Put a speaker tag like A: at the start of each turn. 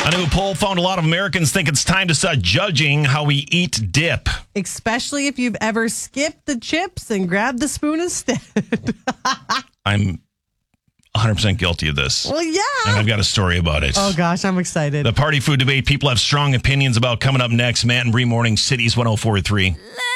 A: A new poll found a lot of Americans think it's time to start judging how we eat dip.
B: Especially if you've ever skipped the chips and grabbed the spoon instead.
A: I'm 100% guilty of this.
B: Well, yeah.
A: And I've got a story about it.
B: Oh, gosh, I'm excited.
A: The party food debate people have strong opinions about coming up next. Matt and Bree Morning, Cities 104.3.